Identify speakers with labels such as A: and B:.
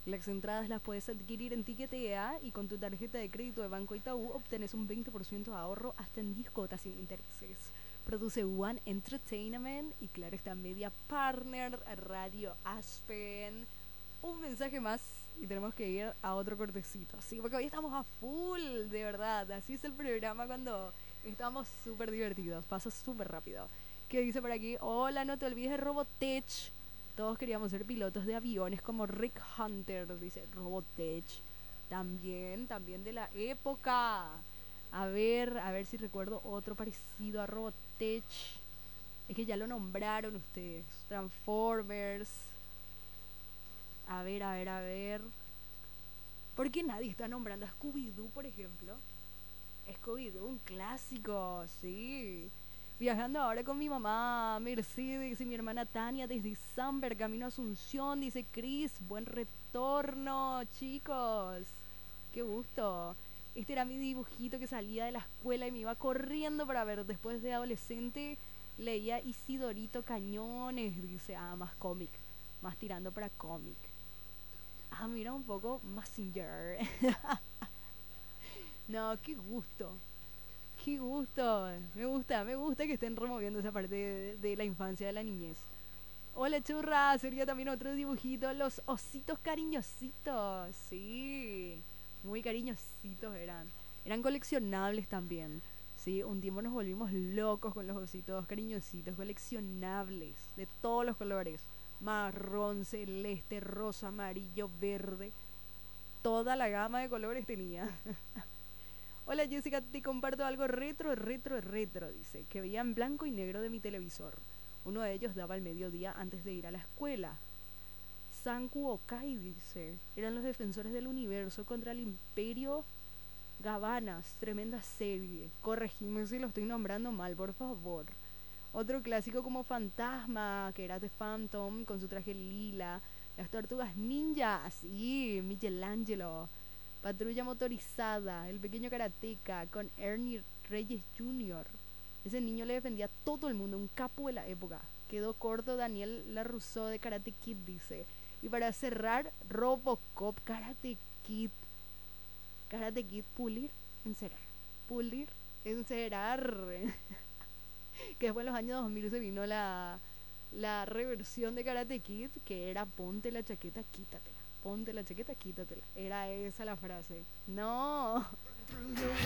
A: Las entradas las puedes adquirir en Tiquetea y con tu tarjeta de crédito de Banco Itaú obtenés un 20% de ahorro hasta en 10 cuotas sin intereses. Produce One Entertainment y claro está Media Partner, Radio Aspen. Un mensaje más y tenemos que ir a otro cortecito. Sí, porque hoy estamos a full, de verdad. Así es el programa cuando estamos súper divertidos. Pasa súper rápido. ¿Qué dice por aquí? Hola, no te olvides de Robotech. Todos queríamos ser pilotos de aviones como Rick Hunter, dice Robotech. También de la época. A ver si recuerdo otro parecido a Robotech. Es que ya lo nombraron ustedes. Transformers. A ver. ¿Por qué nadie está nombrando a Scooby-Doo, por ejemplo? Scooby-Doo, un clásico, sí. Viajando ahora con mi mamá Mercedes y mi hermana Tania desde Samber, camino a Asunción, dice Chris. Buen retorno, chicos. Qué gusto. Este era mi dibujito que salía de la escuela y me iba corriendo para ver. Después de adolescente leía Isidorito Cañones, dice. Ah, más cómic. Más tirando para cómic. Ah, mira un poco Massinger. No, qué gusto. Qué gusto. Me gusta que estén removiendo esa parte de la infancia, de la niñez. Hola churra, sería también otro dibujito. Los ositos cariñositos. Sí, muy cariñositos eran. Eran coleccionables también. Sí, un tiempo nos volvimos locos con los ositos cariñositos, coleccionables, de todos los colores. Marrón, celeste, rosa, amarillo, verde. Toda la gama de colores tenía. Hola Jessica, te comparto algo retro, dice, que veía en blanco y negro de mi televisor. Uno de ellos daba al mediodía antes de ir a la escuela. Sanku Okai, dice, eran los defensores del universo contra el imperio Gabanas, tremenda serie. Corregime si lo estoy nombrando mal, por favor. Otro clásico como Fantasma, que era The Phantom, con su traje lila. Las tortugas ninja, sí, Michelangelo. Patrulla motorizada, el pequeño karateca, con Ernie Reyes Jr. Ese niño le defendía a todo el mundo, un capo de la época. Quedó corto Daniel LaRusso de Karate Kid, dice. Y para cerrar, Robocop, Karate Kid. Karate Kid, pulir, encerar. Pulir, encerar. Que después en los años 2000 se vino la reversión de Karate Kid, que era ponte la chaqueta, quítatela. Ponte la chaqueta, quítatela. Era esa la frase. No.